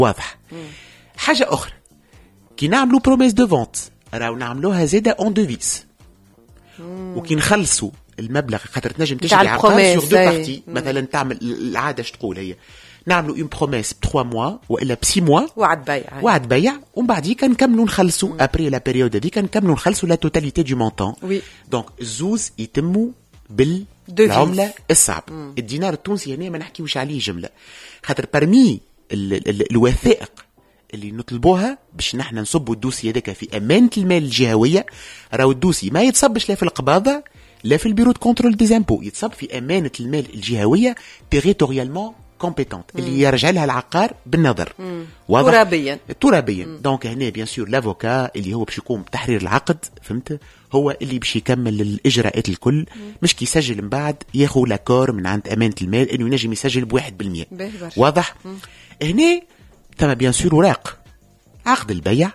واضح. حاجة أخرى كي نعملوا بروميس دو فونت راهو نعملوها زيادة اون دوفيس، وكي نخلصوا المبلغ خاطر تنجم تشري عقار سور دو بارتي. مثلا تعمل العادة تقول هي نعملوا اون بروميس ب 3 موا والا ب 6 موا وعد بيع ومن بعد نكملوا نخلصوا ابري لا بيريود هذيك نكملوا نخلصوا لا توتاليتي دو مونطون. دونك الزوز يتموا بالعملة الصعب. الدينار التونسي هنا ما نحكيوش عليه جملة، خاطر برمي الوثائق اللي نطلبوها باش نحن نصبوا الدوسي هذاك في أمانة المال الجهوية. راهو الدوسي ما يتصبش لا في القباضة لا في البيرو دو كونترول دي زامبو، يتصب في أمانة المال الجهوية تيريتوريالمون كومبيتونت اللي يرجع لها العقار بالنظر ترابيا. دونك هنا بيان سور لافوكا اللي هو باش يقوم بتحرير العقد، فهمت، هو اللي باش يكمل الاجراءات الكل، مش كي يسجل من بعد ياخذ لاكور من عند امانه المال انه ينجم يسجل ب1%. واضح. هنا ثم بيان سور وراق عقد البيع،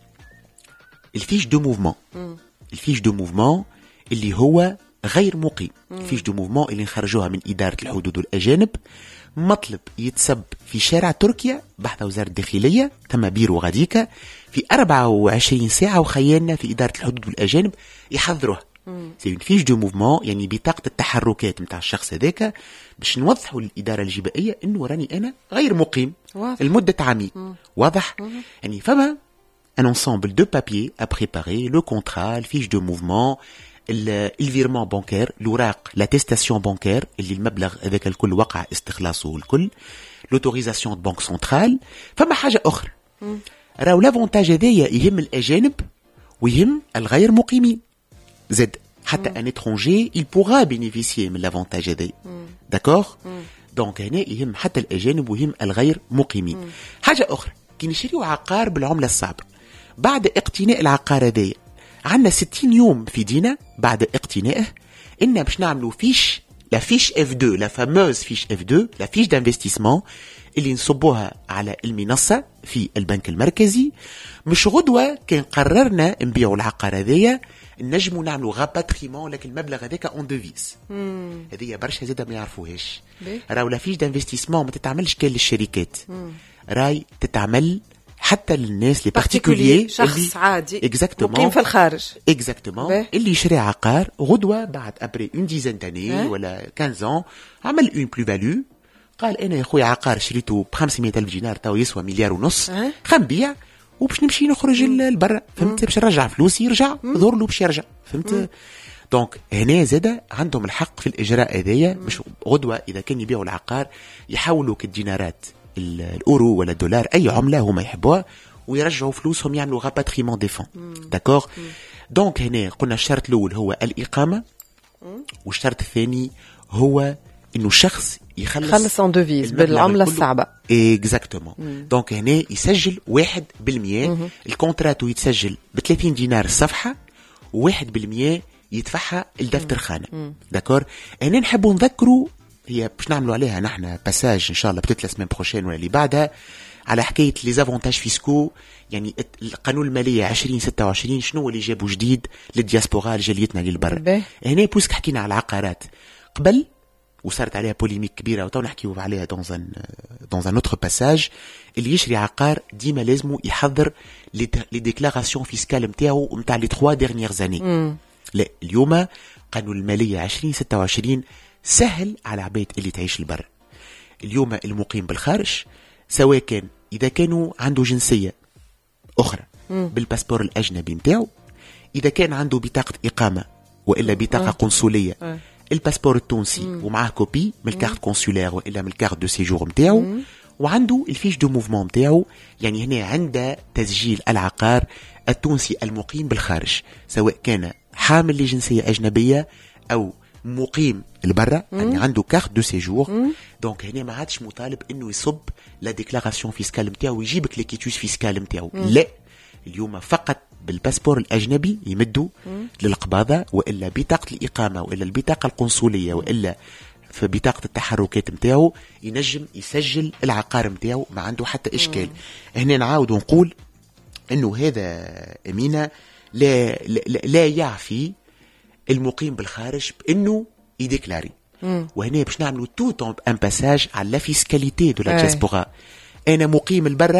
الفيش دو موفمون، الفيش دو موفمون اللي هو غير مقيم، الفيش دو موفمون اللي نخرجوها من اداره الحدود والاجانب، مطلب يتسب في شارع تركيا بحث وزارة الداخلية، تم بيرو غاديكا في 24 ساعة وخيالنا في إدارة الحدود والأجانب يحضروها. سي فيش دو موفمون، يعني بطاقة التحركات متاع الشخص هذاك باش نوضحوا للإدارة الجبائية إنه راني أنا غير مقيم لمدة عامين. واضح. يعني فما un ensemble de papiers à préparer, le contrat, le fiche de mouvement, الفيرمون بانكير، الوراق، لاتيستاسيون بانكير اللي المبلغ هذاك الكل وقع استخلاصه الكل، لوتوريزاسيون دو بنك سنترال. فما حاجه اخرى راهو لافونتاج هذايا يهم الاجانب ويهم الغير مقيمين زد، حتى ان اترونجي il pourra bénéficier من لافونتاج هذايا. داكور. دونك هنا يهم حتى الاجانب ويهم الغير مقيمين. حاجه اخرى كي نشريو عقار بالعمله الصعبه بعد اقتناء العقار هذايا عندنا 60 يوم في دينا بعد اقتنائه إن باش نعملوا فيش، لا فيش F2، لا فاموز فيش F2، لا فيش دانفستيسمون اللي نصبوها على المنصة في البنك المركزي. مش غدوة كان قررنا نبيعوا العقار هذايا نجموا نعملوا غاباتريمون لكن المبلغ هذاك اون دوفيس. هذيا برشا زاده ما يعرفوهاش. راهو لا فيش دانفستيسمون ما تتعملش كان للشركات، راي تتعمل حتى للناس لي بارتيكوليي، شخص عادي مقيم في الخارج اكزاكتومون اللي يشري عقار غدوه بعد ابري اون ديزان داني ولا 15 عمل اون بلو فالو، قال انا يا خويا عقار شريته ب 500,000 دينار تو يسوى 1.5 مليار، خنبيع وباش نمشي نخرج لبرا، فهمت، باش نرجع فلوسي يرجع ظهر له باش يرجع، فهمت. دونك هنا زاده عندهم الحق في الاجراء هذايا، مش غدوه اذا كان يبيعوا العقار يحولوا كالدينارات الاورو ولا الدولار اي عمله هما يحبوها ويرجعوا فلوسهم يعملوا غاباتريمون دي فون. داكور. دونك هنا قلنا الشرط الاول هو الاقامه، والشرط الثاني هو انه الشخص يخلص اون دوفيز بالعمله الصعبه. اكزاكتومون. دونك هنا يسجل 1%، الكونتراتو يتسجل ب 30 دينار الصفحه، و1% يدفعها الدفتر خانه. داكور. هنا نحبوا نذكروا، هي باش نعملوا عليها نحن باساج ان شاء الله بتت لا سيمين بروشين ولا اللي بعدها، على حكايه لي زافونتاج فيسكو، يعني القانون الماليه 2026 شنو اللي جابوا جديد للدياسبورا لجاليتنا للبر. هنا بوسك حكينا على العقارات قبل وصارت عليها بوليميك كبيره وتو نحكيو عليها دون ان اوتر باساج. اللي يشري عقار ديما لازمو يحضر لي ديكلاراسيون فيسكال نتاعو نتاع لي 3 ديرنيير اني. لا اليوم قانون الماليه 2026 سهل على عباد اللي تعيش البر. اليوم المقيم بالخارج سواء كان إذا كانوا عنده جنسية أخرى بالباسبور الأجنبي متاعو، إذا كان عنده بطاقة إقامة وإلا بطاقة قنصلية، الباسبور التونسي ومعاه كوبي من الكارت كونسولير وإلا من الكارت دو سيجور متاعو، وعنده الفيش دو موفمون متاعو. يعني هنا عند تسجيل العقار التونسي المقيم بالخارج سواء كان حامل لجنسية أجنبية أو مقيم البرة، يعني عنده كارت دو سيجور. دونك هنا ما عادش مطالب انه يصب لا ديكلاراسيون فيسكال نتاعو ويجيبك لي كيتوس فيسكال نتاعو. لا اليوم فقط بالباسبور الاجنبي يمدوا للقباضه والا بطاقه الاقامه والا البطاقه القنصليه والا في بطاقه التحركات نتاعو ينجم يسجل العقار نتاعو، ما عنده حتى اشكال. هنا نعاود ونقول انه هذا امينه لا يعفي المقيم بالخارج بانه يديكلاري. وهنا باش نعملوا توت ان باساج على لا فيسكاليتي دو لا دياسبورا. انا مقيم البرة